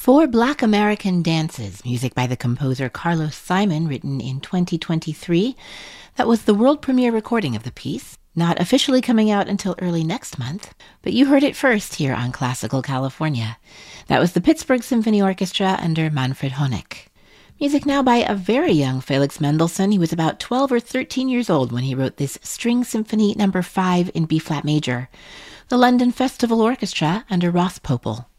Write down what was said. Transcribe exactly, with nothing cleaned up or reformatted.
Four Black American Dances, music by the composer Carlos Simon, written in twenty twenty-three. That was the world premiere recording of the piece, not officially coming out until early next month, but you heard it first here on Classical California. That was the Pittsburgh Symphony Orchestra under Manfred Honeck. Music now by a very young Felix Mendelssohn. He was about twelve or thirteen years old when he wrote this String Symphony number five in B-flat major. The London Festival Orchestra under Ross Popel.